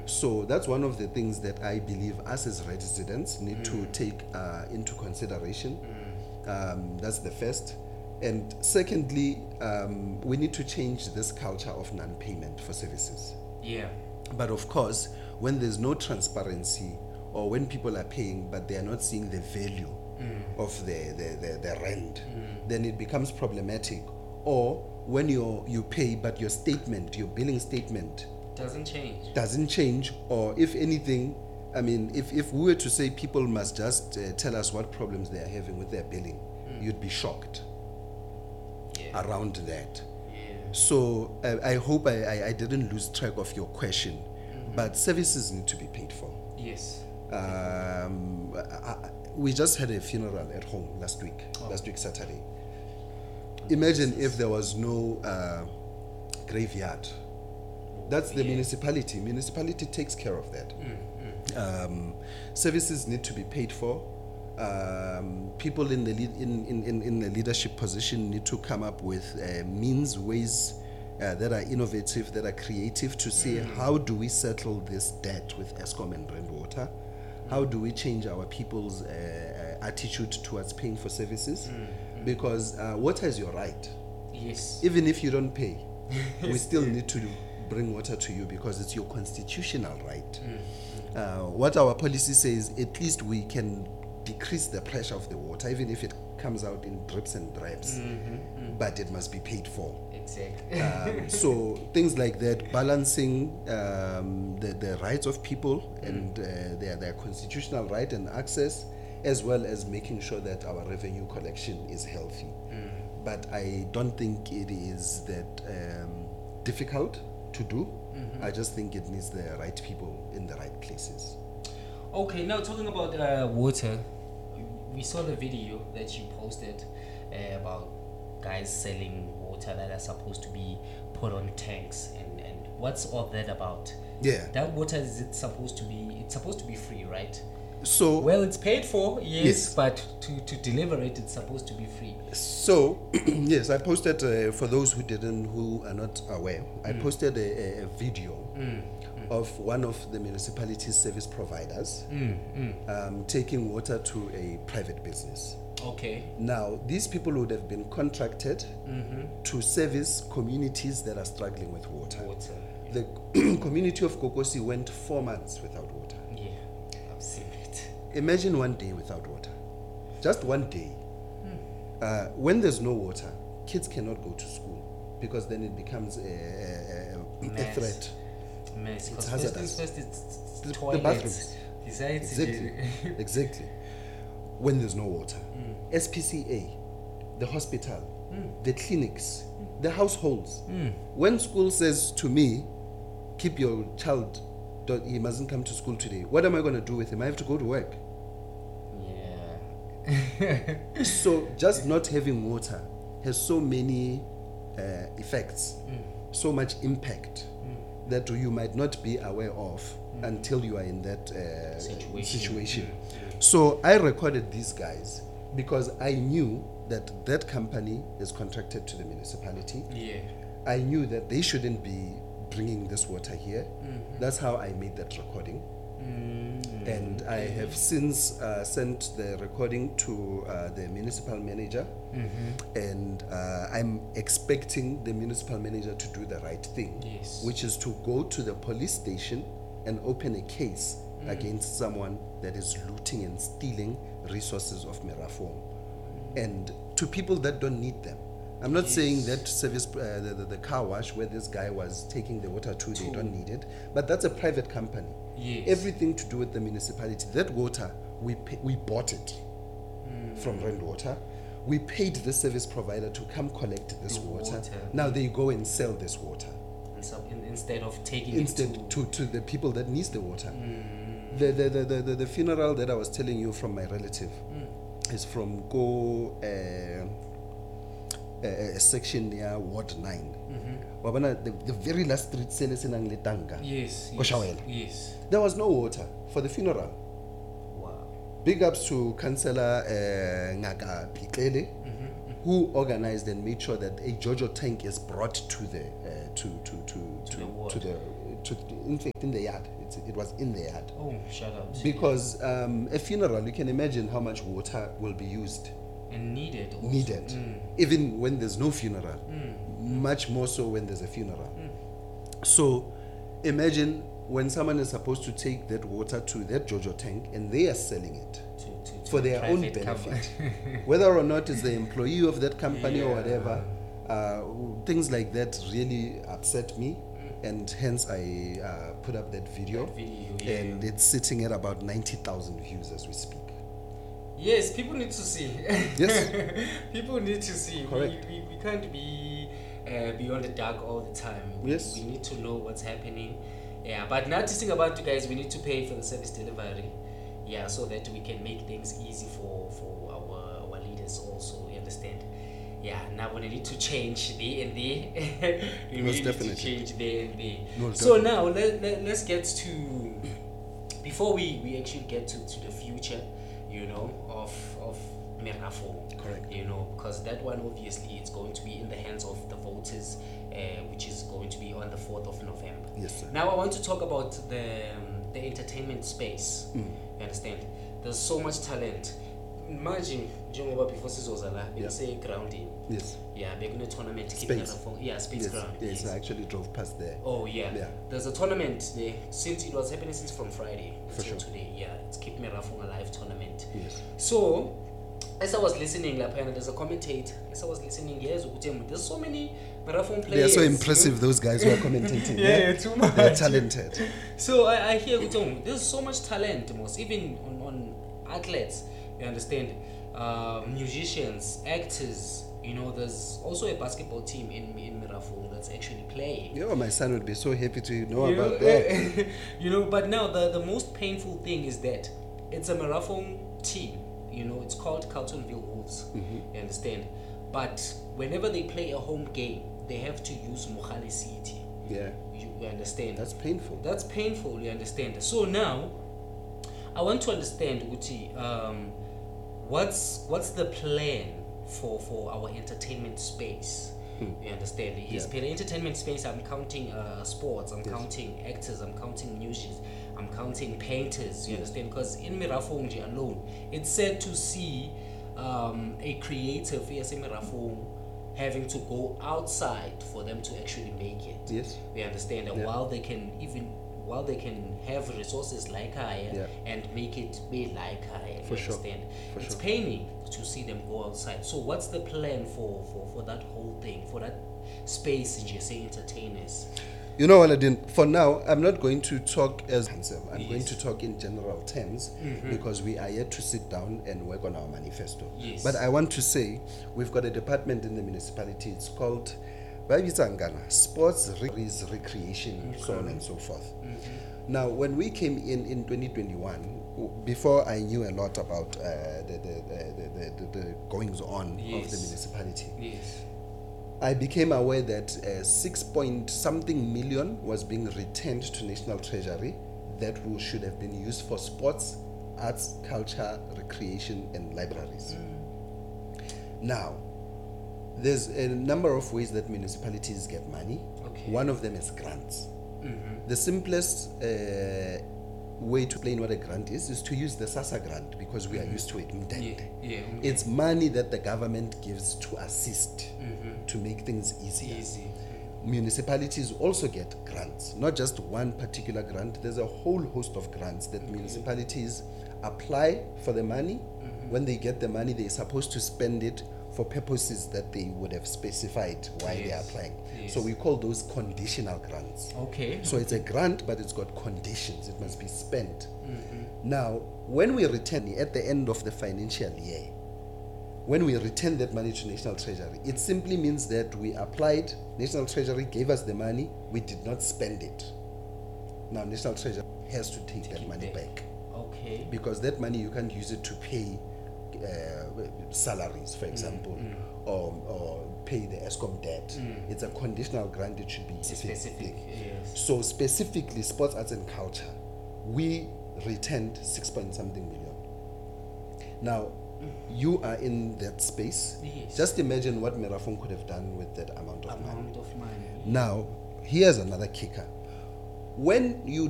So that's one of the things that I believe us as residents need to take into consideration. That's the first. And secondly, we need to change this culture of non-payment for services. Yeah. But of course, when there's no transparency, or when people are paying but they are not seeing the value of the rent, then it becomes problematic. Or when you pay but your billing statement doesn't change, or if anything, I mean, if we were to say people must just tell us what problems they are having with their billing, you'd be shocked around that. So I hope I didn't lose track of your question, but services need to be paid for. Yes. We just had a funeral at home last week Saturday. Imagine if there was no graveyard. That's the municipality. Municipality takes care of that. Services need to be paid for. People in the leadership position need to come up with ways that are innovative, that are creative, to say how do we settle this debt with Eskom and Rand Water? How do we change our people's attitude towards paying for services? Because water is your right. Yes. Even if you don't pay, we still need to bring water to you because it's your constitutional right. What our policy says, at least we can decrease the pressure of the water, even if it comes out in drips and drabs, but it must be paid for. Exactly. So things like that, balancing the rights of people and their constitutional right and access, as well as making sure that our revenue collection is healthy. But I don't think it is that difficult to do. I just think it needs the right people in the right places. Okay, now talking about water, we saw the video that you posted about guys selling water that are supposed to be put on tanks, and what's all that about? Yeah. That water, it's supposed to be free, right? So well, it's paid for, yes. But to deliver it, it's supposed to be free. So yes, I posted for those who are not aware, I posted a video of one of the municipality's service providers taking water to a private business. Okay. Now, these people would have been contracted to service communities that are struggling with water. The community of Kokosi went 4 months without water. Yeah, I've seen it. Imagine 1 day without water. Just 1 day. When there's no water, kids cannot go to school because then it becomes a threat. Mess. It's hazardous. First it's The toilets. bathrooms. Besides Exactly. When there's no water. SPCA, the hospital, the clinics, the households. When school says to me, keep your child, he mustn't come to school today, what am I going to do with him? I have to go to work. Yeah. So just not having water has so many effects, so much impact that you might not be aware of until you are in that situation. So I recorded these guys because I knew that company is contracted to the municipality. Yeah. I knew that they shouldn't be bringing this water here. That's how I made that recording. And I have since sent the recording to the municipal manager, and I'm expecting the municipal manager to do the right thing, which is to go to the police station and open a case against someone that is looting and stealing resources of Merafong, and to people that don't need them. I'm not saying that service, the car wash where this guy was taking the water to, they don't need it, but that's a private company. Everything to do with the municipality. That water, we bought it from Rand Water. We paid the service provider to come collect this water. Now they go and sell this water. And so instead of taking it to the people that needs the water. The funeral that I was telling you from my relative is from a section near Ward 9. The very last street, Letanga. Yes. There was no water for the funeral. Wow. Big ups to Councillor Ngaka Pitlele, who organized and made sure that a Jojo tank is brought to the in fact, in the yard. It was in the yard. Oh, shout out. Because a funeral, you can imagine how much water will be used. And needed. Also. Needed. Even when there's no funeral. Much more so when there's a funeral. So imagine when someone is supposed to take that water to that Jojo tank and they are selling it for their own benefit. Whether or not it's the employee of that company or whatever, things like that really upset me. And hence I put up that video, and it's sitting at about 90,000 views as we speak. Yes, people need to see. Yes. People need to see. Correct. We can't be beyond the dark all the time. Yes. We need to know what's happening. Yeah, but not to think about you guys, we need to pay for the service delivery. Yeah, so that we can make things easy for our leaders also, you understand? Yeah, now we need to change there and there. We Most need definitely. to change there and there. Most So definitely. now let's get to, before we actually get to the future, you know, of Merafong. Correct. You know, because that one obviously it's going to be in the hands of the voters, which is going to be on the 4th of November. Yes, sir. Now I want to talk about the entertainment space. You understand? There's so much talent. Imagine, njengoba before sizozala, say grounding. Yes. Yeah, they're going to tournament. Space. Yeah, space Yes. ground. Yes, I actually drove past there. Oh yeah. There's a tournament there since it was happening since from Friday For until sure. today. Yeah, it's Keep Merafong Alive tournament. Yes. So, as I was listening, there's a commentator. As I was listening, there's so many Merafong players. They are so impressive, those guys who are commentating. Yeah, too much. They're talented. So I hear there's so much talent, most even on athletes. You understand? Musicians, actors. You know, there's also a basketball team in Merafong that's actually playing. Yeah, my son would be so happy to know about that. You know, but now the most painful thing is that it's a Merafong team. You know, it's called Carltonville Wolves. You understand? But whenever they play a home game, they have to use Mohale City. Yeah. You understand? That's painful. That's painful, you understand? So now, I want to understand, Uti, what's the plan for our entertainment space? You understand? Yes, per entertainment space, I'm counting sports, I'm counting actors, I'm counting musicians, I'm counting painters, you understand? Because in Merafong alone, it's sad to see a creative, yes, in Merafong, having to go outside for them to actually make it. Yes. We understand that while they can have resources like Haya and make it be like Haya, For sure. understand? For It's sure. paining to see them go outside. So what's the plan for that whole thing, for that space in just say entertainers? You know, Aladdin, for now, I'm not going to talk as handsome. I'm going to talk in general terms because we are yet to sit down and work on our manifesto. Yes. But I want to say we've got a department in the municipality. It's called Babitsangana, Sports, Recreation, so on and so forth. Now, when we came in 2021, before I knew a lot about the goings on of the municipality, Yes. I became aware that 6-point-something million was being returned to National Treasury that should have been used for sports, arts, culture, recreation, and libraries. Now, there's a number of ways that municipalities get money. Okay. One of them is grants. The simplest way to explain what a grant is to use the SASSA grant because we are used to it. It's money that the government gives to assist to make things easier. Easy. Municipalities also get grants, not just one particular grant. There's a whole host of grants that municipalities apply for the money. When they get the money, they're supposed to spend it for purposes that they would have specified why they are applying. So we call those conditional grants. Okay. So it's a grant, but it's got conditions. It must be spent. Now, when we return at the end of the financial year, when we return that money to National Treasury, it simply means that we applied, National Treasury gave us the money, we did not spend it. Now, National Treasury has to take that money back. Okay. Because that money, you can't use it to pay salaries, for example, or pay the ESCOM debt. It's a conditional grant, it should be Specific. Yes. So specifically, sports, arts and culture, we returned 6-point-something million. Now, you are in that space. Yes. Just imagine what Merafong could have done with that amount of money. Amount of money. Now, here's another kicker. when you